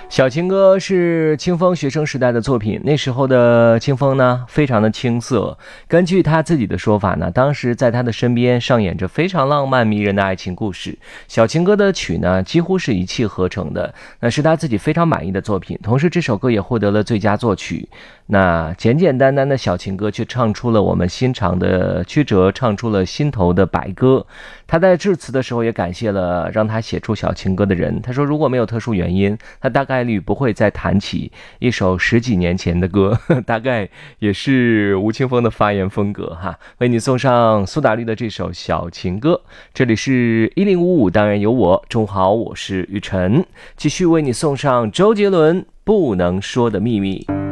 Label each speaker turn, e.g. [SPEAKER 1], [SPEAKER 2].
[SPEAKER 1] 小情歌是清风学生时代的作品，那时候的清风呢，非常的青涩。根据他自己的说法呢，当时在他的身边上演着非常浪漫迷人的爱情故事。小情歌的曲呢，几乎是一气呵成的，那是他自己非常满意的作品。同时，这首歌也获得了最佳作曲。那简简单单的小情歌，却唱出了我们心肠的曲折，唱出了心头的白鸽。他在致辞的时候也感谢了让他写出小情歌的人。他说，如果没有特殊原因，他大概率不会再弹起一首十几年前的歌，大概也是吴青峰的发言风格哈。为你送上苏打绿的这首小情歌。这里是1055，当然有我，中午好，我是雨晨，继续为你送上周杰伦不能说的秘密。